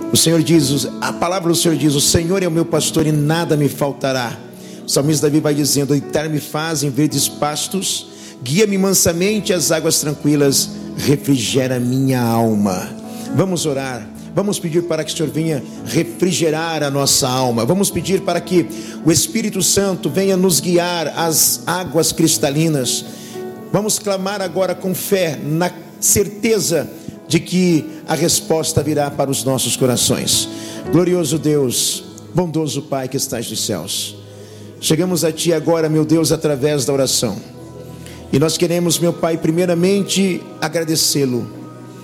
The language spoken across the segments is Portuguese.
O Senhor diz, a palavra do Senhor diz: o Senhor é o meu pastor e nada me faltará. O salmista Davi vai dizendo: deitar-me faz em verdes pastos, guia-me mansamente às águas tranquilas, refrigera minha alma. Vamos orar. Vamos pedir para que o Senhor venha refrigerar a nossa alma. Vamos pedir para que o Espírito Santo venha nos guiar às águas cristalinas. Vamos clamar agora com fé, na certeza de que a resposta virá para os nossos corações. Glorioso Deus, bondoso Pai que estás nos céus, chegamos a Ti agora, meu Deus, através da oração. E nós queremos, meu Pai, primeiramente agradecê-lo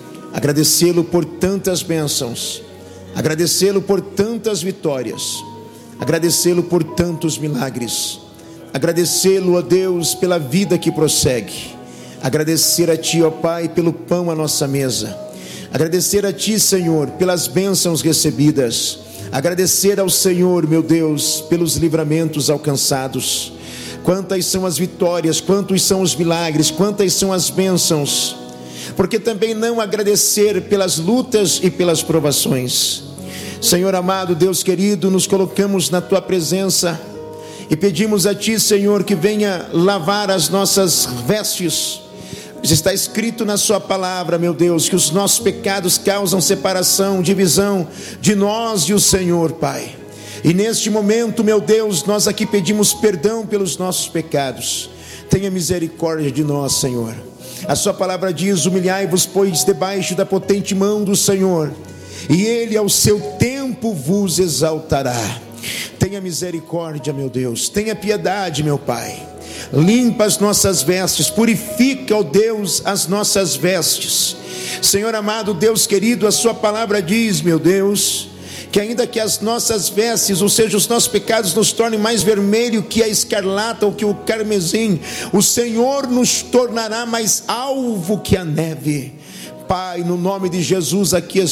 por tantas bênçãos, agradecê-lo por tantas vitórias, agradecê-lo por tantos milagres, agradecê-lo, ó Deus, pela vida que prossegue, agradecer a Ti, ó Pai, pelo pão à nossa mesa, agradecer a Ti, Senhor, pelas bênçãos recebidas, agradecer ao Senhor, meu Deus, pelos livramentos alcançados. Quantas são as vitórias, quantos são os milagres, quantas são as bênçãos. Porque também não agradecer pelas lutas e pelas provações. Senhor amado, Deus querido, nos colocamos na Tua presença e pedimos a Ti, Senhor, que venha lavar as nossas vestes. Está escrito na Sua palavra, meu Deus, que os nossos pecados causam separação, divisão de nós e o Senhor, Pai. E neste momento, meu Deus, nós aqui pedimos perdão pelos nossos pecados. Tenha misericórdia de nós, Senhor. A Sua palavra diz: humilhai-vos, pois, debaixo da potente mão do Senhor, e Ele ao seu tempo vos exaltará. Tenha misericórdia, meu Deus, tenha piedade, meu Pai. Limpa as nossas vestes, purifica, ó Deus, as nossas vestes. Senhor amado, Deus querido, a Sua palavra diz, meu Deus, que ainda que as nossas vestes, ou seja, os nossos pecados nos tornem mais vermelho que a escarlata ou que o carmesim, o Senhor nos tornará mais alvo que a neve. Pai, no nome de Jesus, aqui